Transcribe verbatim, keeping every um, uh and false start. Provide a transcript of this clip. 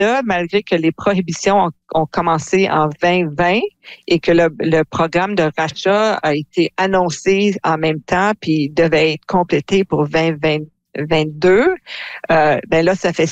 là, malgré que les prohibitions ont, ont commencé en vingt vingt et que le, le programme de rachat a été annoncé en même temps puis devait être complété pour vingt vingt-deux, euh, ben là, ça fait